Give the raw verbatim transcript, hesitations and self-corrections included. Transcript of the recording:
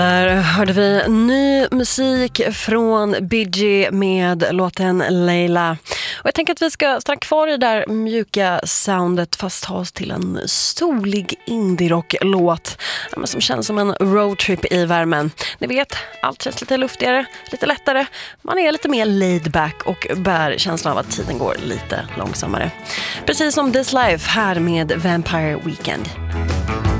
Där hörde vi ny musik från Bee Gee med låten Layla. Och jag tänker att vi ska stanna kvar i det där mjuka soundet fast ta oss till en solig indie-rock-låt som känns som en roadtrip i värmen. Ni vet, allt känns lite luftigare, lite lättare. Man är lite mer laid back och bär känslan av att tiden går lite långsammare. Precis som This Life här med Vampire Weekend.